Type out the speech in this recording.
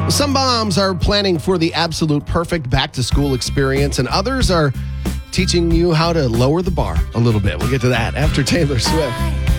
Some moms are planning for the absolute perfect back-to-school experience, and others are teaching you how to lower the bar a little bit. We'll get to that after Taylor Swift.